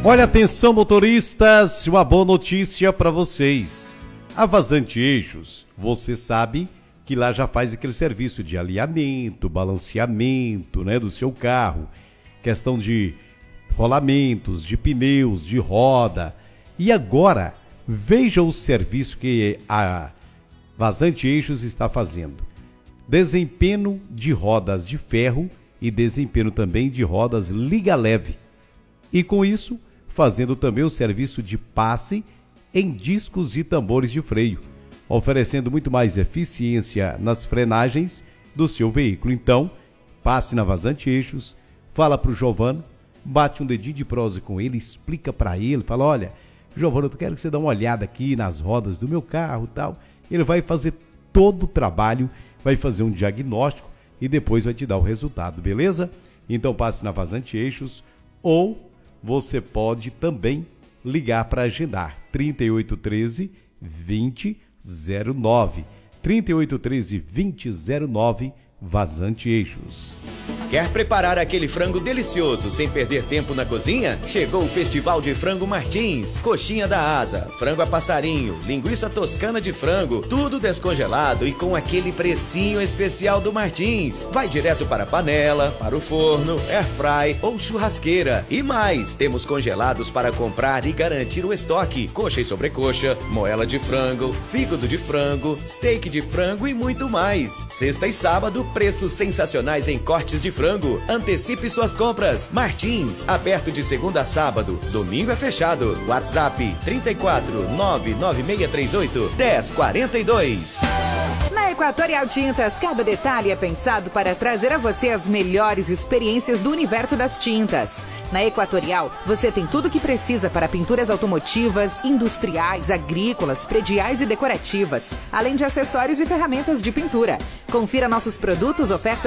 Olha, atenção motoristas, uma boa notícia para vocês. A Vazante Eixos, você sabe que lá já faz aquele serviço de alinhamento, balanceamento, né, do seu carro, questão de rolamentos, de pneus, de roda. E agora, veja o serviço que a Vazante Eixos está fazendo. Desempenho de rodas de ferro e desempenho também de rodas liga leve. E com isso, fazendo também o serviço de passe em discos e tambores de freio, oferecendo muito mais eficiência nas frenagens do seu veículo. Então, passe na Vazante Eixos, fala para o Giovano, bate um dedinho de prosa com ele, explica para ele, fala, olha, Giovano, eu quero que você dê uma olhada aqui nas rodas do meu carro e tal. Ele vai fazer todo o trabalho, vai fazer um diagnóstico e depois vai te dar o resultado, beleza? Então passe na Vazante Eixos ou você pode também ligar para agendar 3813 2009. 3813 2009, Vazante Eixos. Quer preparar aquele frango delicioso sem perder tempo na cozinha? Chegou o Festival de Frango Martins. Coxinha da asa, frango a passarinho, linguiça toscana de frango, tudo descongelado e com aquele precinho especial do Martins. Vai direto para a panela, para o forno, airfry ou churrasqueira. E mais, temos congelados para comprar e garantir o estoque. Coxa e sobrecoxa, moela de frango, fígado de frango, steak de frango e muito mais. Sexta e sábado, preços sensacionais em cortes de frango. Antecipe suas compras. Martins, aberto de segunda a sábado. Domingo é fechado. WhatsApp 34 99638 1042. Na Equatorial Tintas, cada detalhe é pensado para trazer a você as melhores experiências do universo das tintas. Na Equatorial, você tem tudo o que precisa para pinturas automotivas, industriais, agrícolas, prediais e decorativas, além de acessórios e ferramentas de pintura. Confira nossos produtos, ofertas